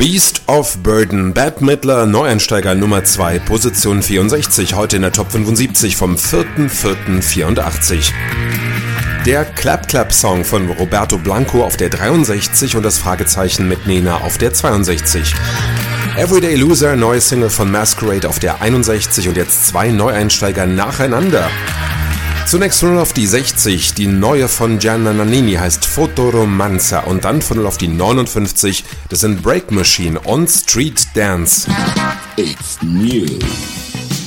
Beast of Burden, Bette Midler, Neueinsteiger Nummer 2, Position 64, heute in der Top 75 vom 4.4.84. Der Clap-Clap-Song von Roberto Blanco auf der 63 und das Fragezeichen mit Nena auf der 62. Everyday Loser, neue Single von Masquerade auf der 61 und jetzt 2 Neueinsteiger nacheinander. Zunächst von 0 auf die 60, die neue von Gianna Nannini heißt Fotoromanza und dann von 0 auf die 59, das sind Break Machine on Street Dance. It's new.